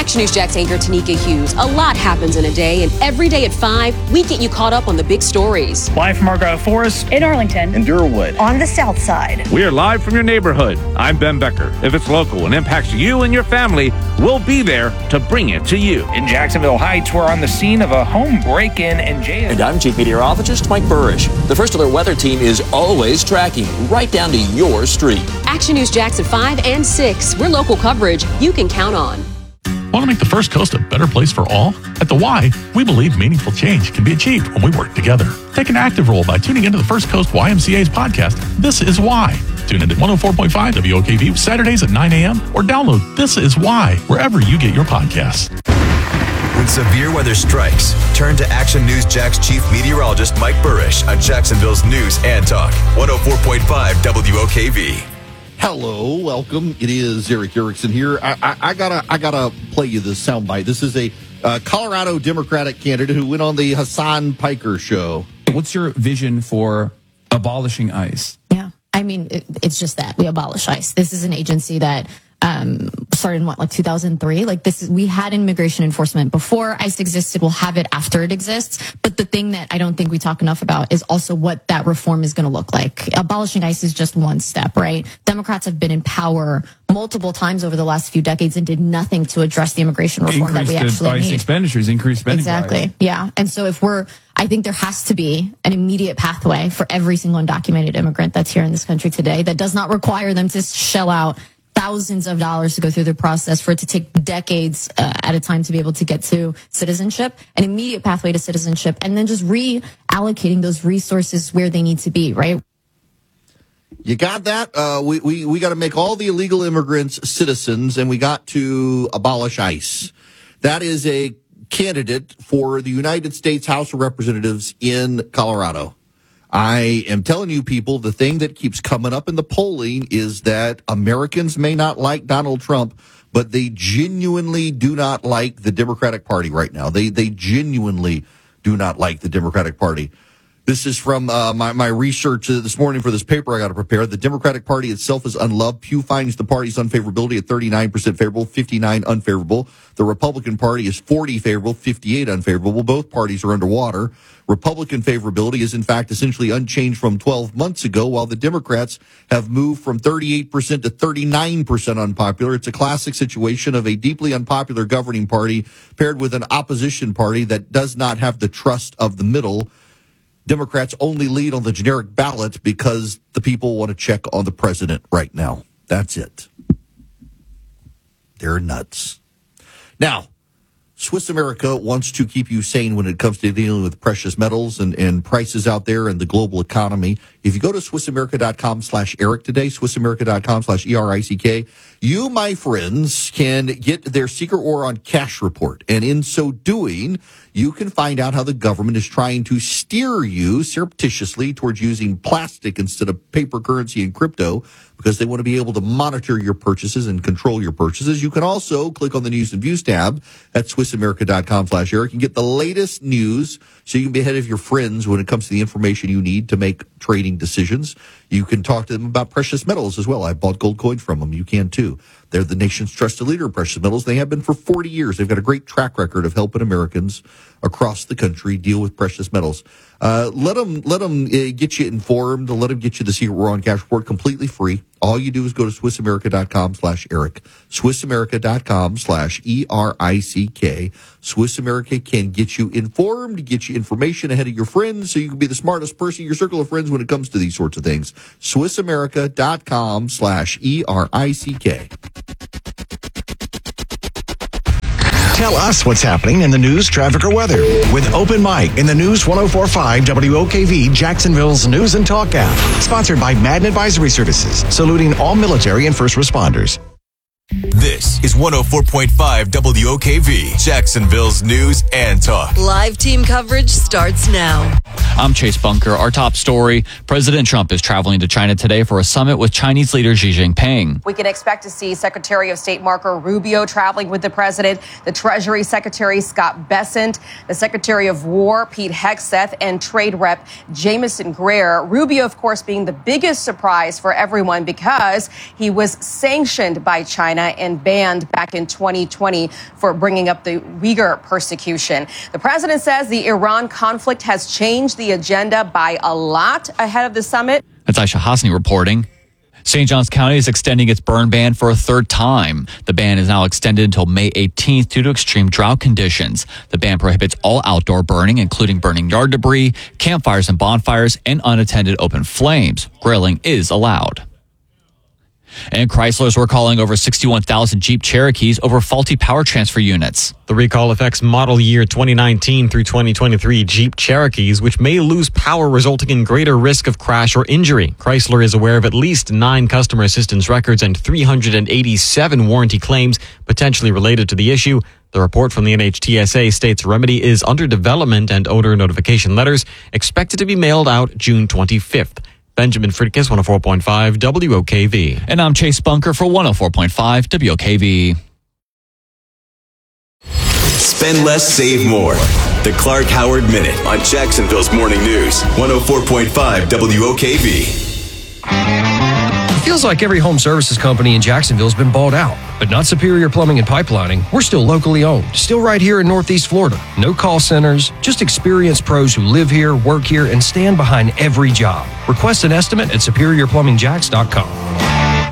Action News Jax anchor Tanika Hughes. A lot happens in a day, and every day at 5, we get you caught up on the big stories. Live from Argyle Forest, in Arlington, in Durwood, on the South Side. We are live from your neighborhood. I'm Ben Becker. If it's local and impacts you and your family, we'll be there to bring it to you. In Jacksonville Heights, we're on the scene of a home break-in and jail. And I'm Chief Meteorologist Mike Burrish. The First Alert Weather Team is always tracking right down to your street. Action News Jax at 5 and 6. We're local coverage you can count on. Want to make the First Coast a better place for all? At the Y, we believe meaningful change can be achieved when we work together. Take an active role by tuning into the First Coast YMCA's podcast, This Is Why. Tune in at 104.5 WOKV Saturdays at 9 a.m. or download This Is Why wherever you get your podcasts. When severe weather strikes, turn to Action News Jax Chief Meteorologist Mike Burrish on Jacksonville's News and Talk, 104.5 WOKV. Hello, welcome. It is Eric Erickson here. I gotta play you this soundbite. This is a Colorado Democratic candidate who went on the Hassan Piker show. What's your vision for abolishing ICE? Yeah, I mean, it's just that we abolish ICE. This is an agency that started in 2003. We had immigration enforcement before ICE existed. We'll have it after it exists. But the thing that I don't think we talk enough about is also what that reform is going to look like. Abolishing ICE is just one step, right? Democrats have been in power multiple times over the last few decades and did nothing to address the immigration reform that we actually ICE need. Expenditures, increased spending. Exactly. Yeah. And so I think there has to be an immediate pathway for every single undocumented immigrant that's here in this country today that does not require them to shell out thousands of dollars to go through the process, for it to take decades at a time to be able to get to citizenship, an immediate pathway to citizenship, and then just reallocating those resources where they need to be, right? You got that? We got to make all the illegal immigrants citizens, and we got to abolish ICE. That is a candidate for the United States House of Representatives in Colorado. I am telling you, people, the thing that keeps coming up in the polling is that Americans may not like Donald Trump, but they genuinely do not like the Democratic Party right now. They genuinely do not like the Democratic Party. This is from my research this morning for this paper I got to prepare. The Democratic Party itself is unloved. Pew finds the party's unfavorability at 39% favorable, 59 unfavorable. The Republican Party is 40 favorable, 58 unfavorable. Both parties are underwater. Republican favorability is, in fact, essentially unchanged from 12 months ago, while the Democrats have moved from 38% to 39% unpopular. It's a classic situation of a deeply unpopular governing party paired with an opposition party that does not have the trust of the middle. Democrats only lead on the generic ballot because the people want to check on the president right now. That's it. They're nuts. Now, Swiss America wants to keep you sane when it comes to dealing with precious metals and prices out there and the global economy. If you go to SwissAmerica.com/Eric today, SwissAmerica.com/ERICK, you, my friends, can get their secret war on cash report. And in so doing, you can find out how the government is trying to steer you surreptitiously towards using plastic instead of paper currency and crypto, because they want to be able to monitor your purchases and control your purchases. You can also click on the News and Views tab at SwissAmerica.com/Eric and get the latest news so you can be ahead of your friends when it comes to the information you need to make trading decisions. You can talk to them about precious metals as well. I bought gold coins from them. You can too. They're the nation's trusted leader in precious metals. They have been for 40 years. They've got a great track record of helping Americans across the country deal with precious metals. Let them get you informed. Let them get you the secret war on cash report completely free. All you do is go to SwissAmerica.com/Eric. SwissAmerica.com/ERICK. Swiss America can get you informed, get you information ahead of your friends so you can be the smartest person in your circle of friends when it comes to these sorts of things. SwissAmerica.com/ERICK. Tell us what's happening in the news, traffic, or weather with Open Mic in the News 104.5 WOKV Jacksonville's News and Talk app. Sponsored by Madden Advisory Services, saluting all military and first responders. This is 104.5 WOKV, Jacksonville's News and Talk. Live team coverage starts now. I'm Chase Bunker. Our top story, President Trump is traveling to China today for a summit with Chinese leader Xi Jinping. We can expect to see Secretary of State Marco Rubio traveling with the president, the Treasury Secretary Scott Bessent, the Secretary of War Pete Hegseth, and Trade Rep Jamieson Greer. Rubio, of course, being the biggest surprise for everyone because he was sanctioned by China China and banned back in 2020 for bringing up the Uyghur persecution. The president says the Iran conflict has changed the agenda by a lot ahead of the summit. That's Aisha Hasni reporting. St. Johns County is extending its burn ban for a third time. The ban is now extended until May 18th due to extreme drought conditions. The ban prohibits all outdoor burning, including burning yard debris, campfires and bonfires, and unattended open flames. Grilling is allowed. And Chryslers were calling over 61,000 Jeep Cherokees over faulty power transfer units. The recall affects model year 2019 through 2023 Jeep Cherokees, which may lose power, resulting in greater risk of crash or injury. Chrysler is aware of at least 9 customer assistance records and 387 warranty claims potentially related to the issue. The report from the NHTSA states remedy is under development and owner notification letters expected to be mailed out June 25th. Benjamin Fridkes, 104.5 WOKV. And I'm Chase Bunker for 104.5 WOKV. Spend less, save more. The Clark Howard Minute on Jacksonville's Morning News, 104.5 WOKV. It feels like every home services company in Jacksonville has been bought out, but not Superior Plumbing and Pipelining. We're still locally owned, still right here in Northeast Florida. No call centers, just experienced pros who live here, work here, and stand behind every job. Request an estimate at SuperiorPlumbingJacks.com.